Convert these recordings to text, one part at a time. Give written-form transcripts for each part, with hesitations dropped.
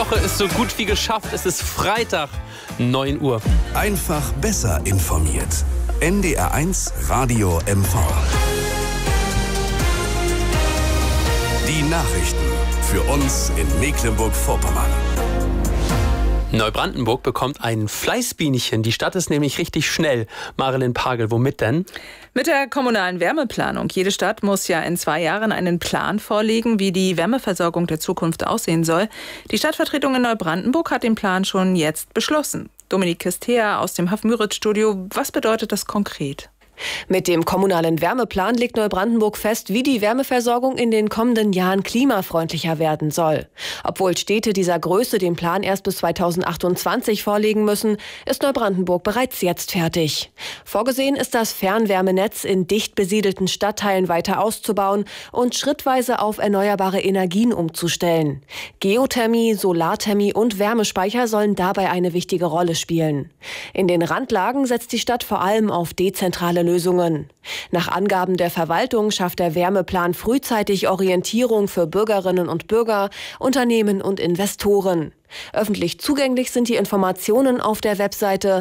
Woche ist so gut wie geschafft. Es ist Freitag, 9 Uhr. Einfach besser informiert. NDR1 Radio MV. Die Nachrichten für uns in Mecklenburg-Vorpommern. Neubrandenburg bekommt ein Fleißbienchen. Die Stadt ist nämlich richtig schnell. Marilyn Pagel, womit denn? Mit der kommunalen Wärmeplanung. Jede Stadt muss ja in 2 Jahren einen Plan vorlegen, wie die Wärmeversorgung der Zukunft aussehen soll. Die Stadtvertretung in Neubrandenburg hat den Plan schon jetzt beschlossen. Dominik Kistea aus dem Haff-Müritz-Studio. Was bedeutet das konkret? Mit dem kommunalen Wärmeplan legt Neubrandenburg fest, wie die Wärmeversorgung in den kommenden Jahren klimafreundlicher werden soll. Obwohl Städte dieser Größe den Plan erst bis 2028 vorlegen müssen, ist Neubrandenburg bereits jetzt fertig. Vorgesehen ist das Fernwärmenetz in dicht besiedelten Stadtteilen weiter auszubauen und schrittweise auf erneuerbare Energien umzustellen. Geothermie, Solarthermie und Wärmespeicher sollen dabei eine wichtige Rolle spielen. In den Randlagen setzt die Stadt vor allem auf dezentrale Lösungen. Nach Angaben der Verwaltung schafft der Wärmeplan frühzeitig Orientierung für Bürgerinnen und Bürger, Unternehmen und Investoren. Öffentlich zugänglich sind die Informationen auf der Webseite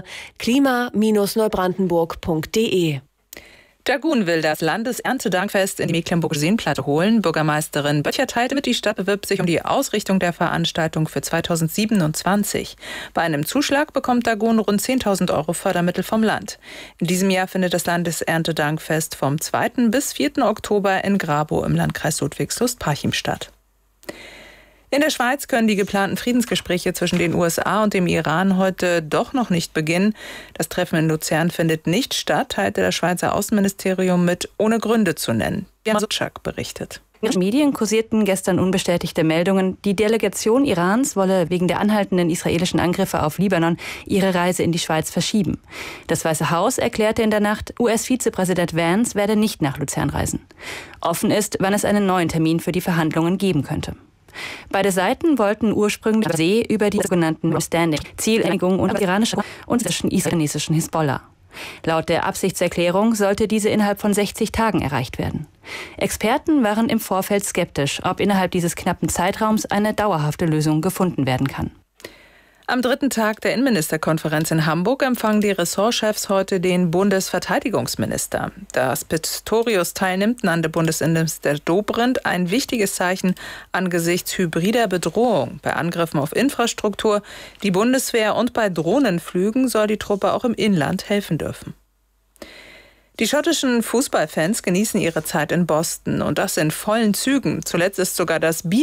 klima-neubrandenburg.de. Dagun will das Landeserntedankfest in die Mecklenburgische Seenplatte holen. Bürgermeisterin Böttcher teilte mit, die Stadt bewirbt sich um die Ausrichtung der Veranstaltung für 2027. Bei einem Zuschlag bekommt Dagun rund 10.000 € Fördermittel vom Land. In diesem Jahr findet das Landeserntedankfest vom 2. bis 4. Oktober in Grabow im Landkreis Ludwigslust-Parchim statt. In der Schweiz können die geplanten Friedensgespräche zwischen den USA und dem Iran heute doch noch nicht beginnen. Das Treffen in Luzern findet nicht statt, teilte das Schweizer Außenministerium mit, ohne Gründe zu nennen. Jan Suchak berichtet. In den Medien kursierten gestern unbestätigte Meldungen, die Delegation Irans wolle wegen der anhaltenden israelischen Angriffe auf Libanon ihre Reise in die Schweiz verschieben. Das Weiße Haus erklärte in der Nacht, US-Vizepräsident Vance werde nicht nach Luzern reisen. Offen ist, wann es einen neuen Termin für die Verhandlungen geben könnte. Beide Seiten wollten ursprünglich über die sogenannten Standing Zieleinigung und iranische und israelischen Hisbollah. Laut der Absichtserklärung sollte diese innerhalb von 60 Tagen erreicht werden. Experten waren im Vorfeld skeptisch, ob innerhalb dieses knappen Zeitraums eine dauerhafte Lösung gefunden werden kann. Am 3. Tag der Innenministerkonferenz in Hamburg empfangen die Ressortchefs heute den Bundesverteidigungsminister. Dass Pistorius teilnimmt, nannte Bundesinnenminister Dobrindt ein wichtiges Zeichen angesichts hybrider Bedrohung. Bei Angriffen auf Infrastruktur, die Bundeswehr und bei Drohnenflügen soll die Truppe auch im Inland helfen dürfen. Die schottischen Fußballfans genießen ihre Zeit in Boston und das in vollen Zügen. Zuletzt ist sogar das